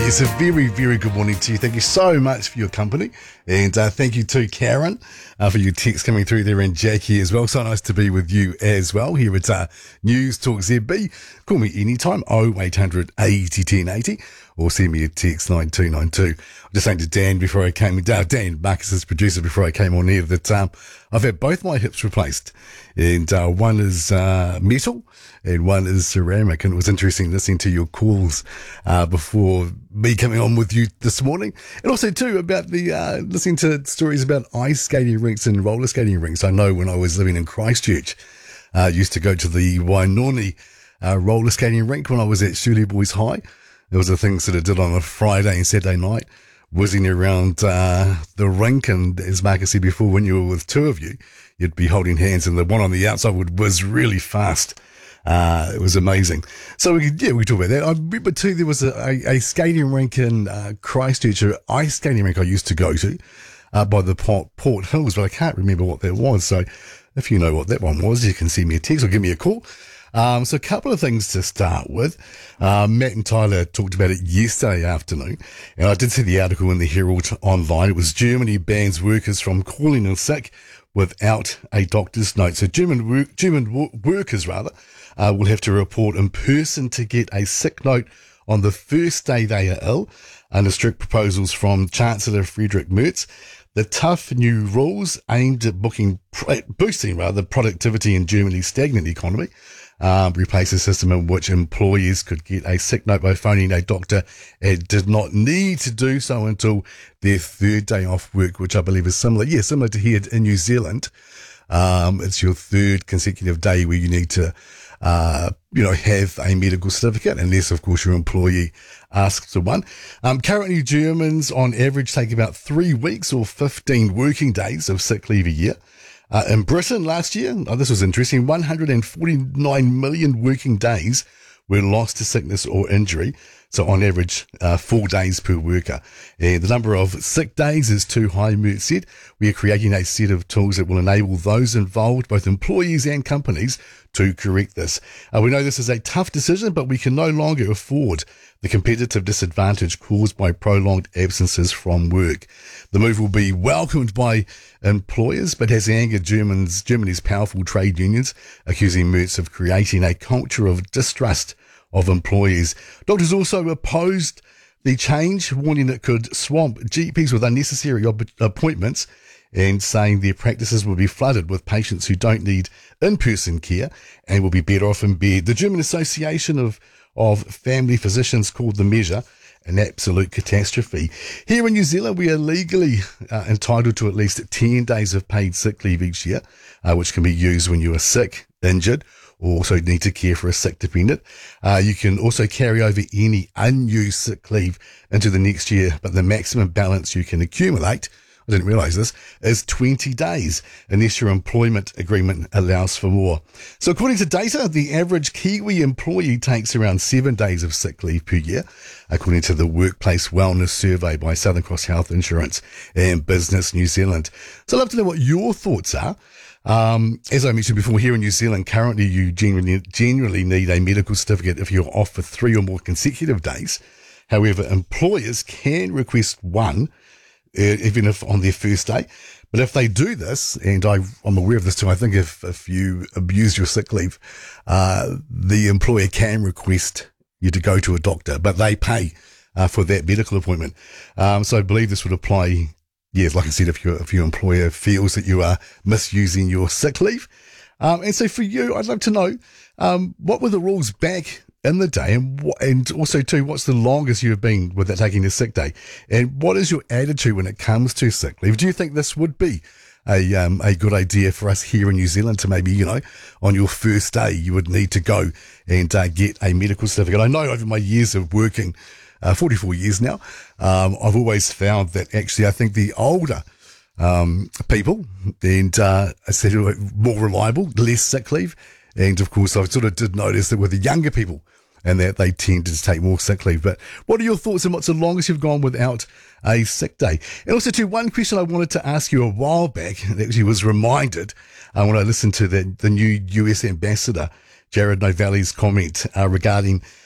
Yes, a very, very good morning to you. Thank you so much for your company. And thank you to Karen for your text coming through there, and Jackie as well. So nice to be with you as well here at News Talk ZB. Call me anytime, 0800 80 10 80, or send me a text 9292. I'm just saying to Dan before I came, Dan, Marcus's producer, before I came on here, that I've had both my hips replaced. And one is metal and one is ceramic. And it was interesting listening to your calls before me coming on with you this morning. And also too about the listening to stories about ice skating rinks and roller skating rinks. I know when I was living in Christchurch, I used to go to the Wainoni roller skating rink when I was at Shirley Boys High. There was the things that I did on a Friday and Saturday night, whizzing around the rink. And as Marcus said before, when you were with two of you, you'd be holding hands and the one on the outside would whiz really fast. It was amazing. So we talk about that. I remember too, there was a skating rink in Christchurch, an ice skating rink I used to go to by the Port Hills, but I can't remember what that was. So if you know what that one was, you can send me a text or give me a call. So a couple of things to start with. Matt and Tyler talked about it yesterday afternoon, and I did see the article in the Herald online. It was Germany bans workers from calling in sick without a doctor's note. So German workers will have to report in person to get a sick note on the first day they are ill, under strict proposals from Chancellor Friedrich Merz. The tough new rules aimed at boosting productivity in Germany's stagnant economy replace a system in which employees could get a sick note by phoning a doctor and did not need to do so until their third day off work, which I believe is similar to here in New Zealand. It's your third consecutive day where you need to have a medical certificate, unless, of course, your employee asks for one. Currently, Germans on average take about 3 weeks or 15 working days of sick leave a year. In Britain last year, this was interesting, 149 million working days were lost to sickness or injury. So on average, 4 days per worker. And the number of sick days is too high, Merz said. We are creating a set of tools that will enable those involved, both employees and companies, to correct this. We know this is a tough decision, but we can no longer afford the competitive disadvantage caused by prolonged absences from work. The move will be welcomed by employers, but has angered Germany's powerful trade unions, accusing Merz of creating a culture of distrust of employees. Doctors also opposed the change, warning it could swamp GPs with unnecessary appointments, and saying their practices will be flooded with patients who don't need in-person care and will be better off in bed. The German Association of Family Physicians called the measure an absolute catastrophe. Here in New Zealand, we are legally entitled to at least 10 days of paid sick leave each year, which can be used when you are sick, injured, or also need to care for a sick dependent. You can also carry over any unused sick leave into the next year, but the maximum balance you can accumulate, I didn't realise this, is 20 days, unless your employment agreement allows for more. So according to data, the average Kiwi employee takes around 7 days of sick leave per year, according to the Workplace Wellness Survey by Southern Cross Health Insurance and Business New Zealand. So I'd love to know what your thoughts are. As I mentioned before, here in New Zealand, currently you generally need a medical certificate if you're off for 3 or more consecutive days. However, employers can request one, even if on their first day. But if they do this, and I'm aware of this too, I think if you abuse your sick leave, the employer can request you to go to a doctor, but they pay for that medical appointment. So I believe this would apply, yes, like I said, if your employer feels that you are misusing your sick leave. And so for you, I'd love to know, what were the rules back in the day, and also too, what's the longest you've been without taking a sick day, and what is your attitude when it comes to sick leave? Do you think this would be a good idea for us here in New Zealand to maybe, on your first day you would need to go and get a medical certificate? I know over my years of working, 44 years now, I've always found that actually I think the older people and more reliable, less sick leave. And of course, I sort of did notice that with the younger people, and that they tend to take more sick leave. But what are your thoughts on what's the longest you've gone without a sick day? And also, too, one question I wanted to ask you a while back, and actually was reminded when I listened to the new US ambassador, Jared Novelli's comment regarding